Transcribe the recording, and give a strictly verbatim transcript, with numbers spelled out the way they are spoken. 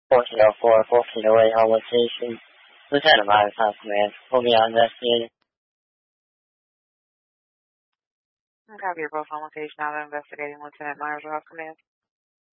fourteen oh four, fourteen oh eight, Homewood Station. Lieutenant Myers, House Command. Pull me out investigating. Copy your profile location out of investigating Lieutenant Myers, House Command.